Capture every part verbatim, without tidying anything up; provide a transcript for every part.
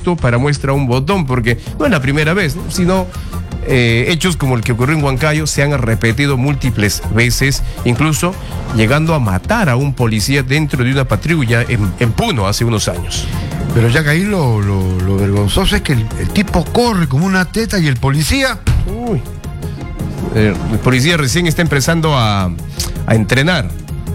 esto para muestra un botón, porque no es la primera vez, ¿no? Sino eh, hechos como el que ocurrió en Huancayo se han repetido múltiples veces, incluso llegando a matar a un policía dentro de una patrulla en, en Puno hace unos años. Pero ya que ahí lo, lo, lo vergonzoso es que el, el tipo corre como una teta y el policía... Uy. El policía recién está empezando a, a entrenar.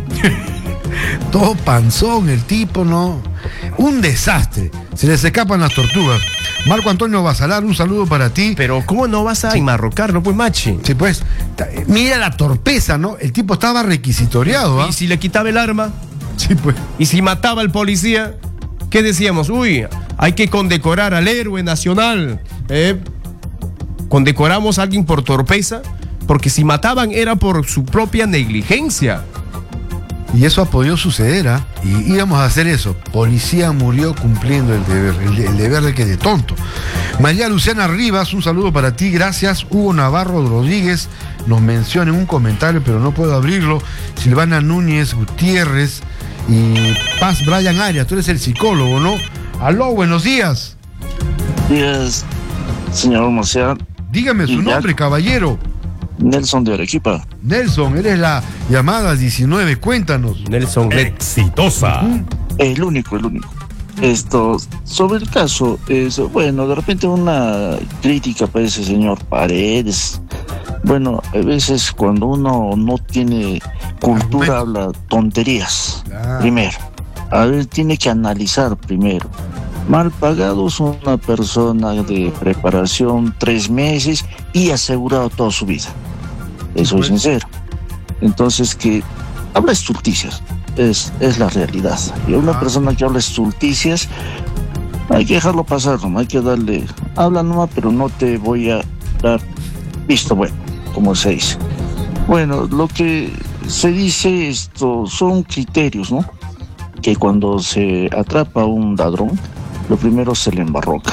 Todo panzón el tipo, ¿no? Un desastre. Se les escapan las tortugas. Marco Antonio Basalar, un saludo para ti. Pero ¿cómo no vas a sí. enmarrocarlo, pues, machi? Sí, pues, mira la torpeza, ¿no? El tipo estaba requisitoriado, ¿ah? ¿Y si le quitaba el arma? Sí, pues. ¿Y si mataba al policía? ¿Qué decíamos? Uy, hay que condecorar al héroe nacional. ¿Eh? ¿Condecoramos a alguien por torpeza? Porque si mataban era por su propia negligencia. Y eso ha podido suceder, ¿ah? ¿eh? Y íbamos a hacer eso. Policía murió cumpliendo el deber, el, el deber de que de tonto. María Luciana Rivas, un saludo para ti, gracias. Hugo Navarro Rodríguez nos menciona en un comentario, pero no puedo abrirlo. Silvana Núñez Gutiérrez y Paz Brian Arias, tú eres el psicólogo, ¿no? Aló, buenos días. Días, señor Marcial. Dígame su nombre, caballero. Nelson de Arequipa. Nelson, eres la llamada diecinueve, cuéntanos. Nelson, exitosa. Uh-huh. El único, el único. Esto, sobre el caso, es, bueno, de repente una crítica para ese señor Paredes. Bueno, a veces cuando uno no tiene cultura habla tonterías. Ah. Primero, a ver, tiene que analizar primero. Mal pagados, una persona de preparación tres meses y asegurado toda su vida. Eso es sincero. Entonces, que habla estulticias, es, es la realidad. Y una ah. persona que habla estulticias, hay que dejarlo pasar, no hay que darle, habla nomás, pero no te voy a dar visto bueno, como se dice. Bueno, lo que se dice esto son criterios, ¿no? Que cuando se atrapa a un ladrón, lo primero se le embarroca.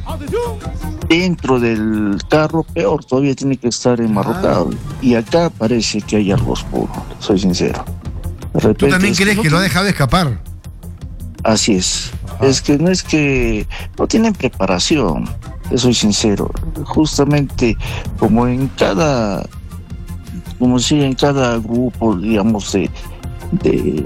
Dentro del carro, peor, todavía tiene que estar enmarrocado. Ah. Y acá parece que hay algo oscuro, soy sincero. De repente, ¿tú también crees que, no que lo ha dejado escapar? Así es. Ajá. Es que no es que no tienen preparación, soy sincero. Justamente como en cada, como si en cada grupo, digamos, de, de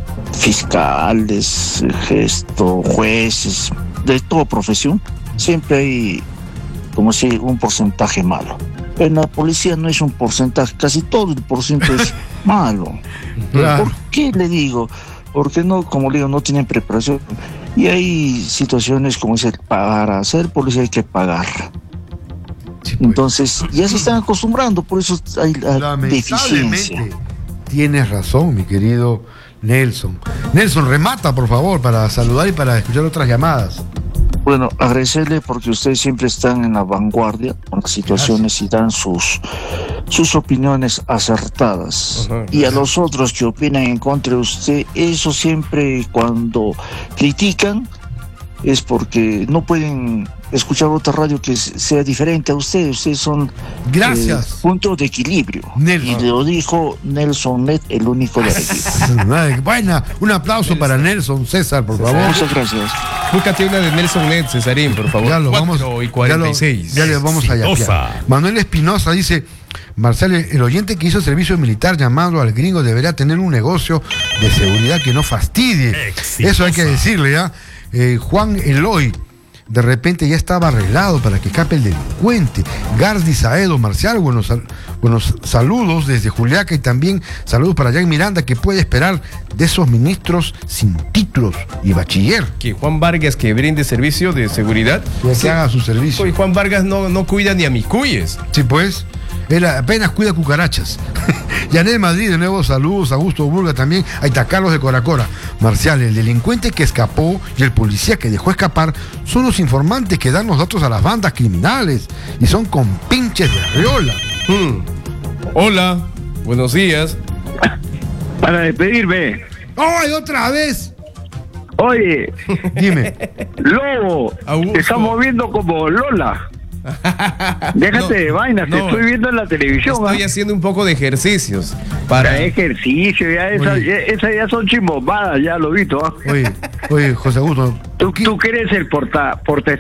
fiscales, gesto, jueces, de toda profesión, siempre hay como si un porcentaje malo. En la policía no es un porcentaje, casi todo el porcentaje es malo. Claro. ¿Por qué le digo? Porque no, como le digo, no tienen preparación. Y hay situaciones como dice, para ser policía hay que pagar. Sí, pues. Entonces, ya se están acostumbrando, por eso hay la deficiencia. Tienes razón, mi querido Nelson. Nelson, remata, por favor, para saludar y para escuchar otras llamadas. Bueno, agradecerle porque ustedes siempre están en la vanguardia con las situaciones. Gracias. Y dan sus, sus opiniones acertadas. Ajá, y a los otros que opinan en contra de usted, eso siempre cuando critican es porque no pueden escuchar otra radio que sea diferente a ustedes. Ustedes son Gracias. Eh, puntos de equilibrio. Nelson. Y lo dijo Nelson Net, el único de Arequipa. Buena, un aplauso Nelson. Para Nelson César, por favor. Muchas gracias. Búscate una de Nelson Net, Cesarín, por favor. Ya lo vamos, y cuarenta y seis. Ya, lo, ya le vamos a yapear. Manuel Espinosa dice: Marcelo, el oyente que hizo servicio militar llamado al gringo debería tener un negocio de seguridad que no fastidie. Exitosa. Eso hay que decirle, ¿ya? Eh, Juan Eloy, de repente ya estaba arreglado para que escape el delincuente. Gardi Saedo, Marcial, buenos, buenos saludos desde Juliaca y también saludos para Jan Miranda, que puede esperar de esos ministros sin títulos y bachiller. Que Juan Vargas que brinde servicio de seguridad. Que sí. haga su servicio. Y Juan Vargas no, no cuida ni a mis cuyes. Sí, pues. Él apenas cuida cucarachas. Yanet Madrid, de nuevo, saludos. Augusto Burga también. Ahí está Carlos de Coracora. Marcial, el delincuente que escapó y el policía que dejó escapar son los informantes que dan los datos a las bandas criminales y son compinches de Arriola. Hmm. Hola, buenos días. Para despedirme. ¡Ay, otra vez! Oye, dime. Lobo, Augusto. Te estamos viendo como Lola. Déjate no, de vainas, no, te estoy viendo en la televisión. Estoy ¿eh? haciendo un poco de ejercicios. Para ya ejercicio, ya esas ya, esa ya son chimbombadas, ya lo he visto. ¿eh? Oye, oye, José Augusto. Tú, tú que eres el porta, porta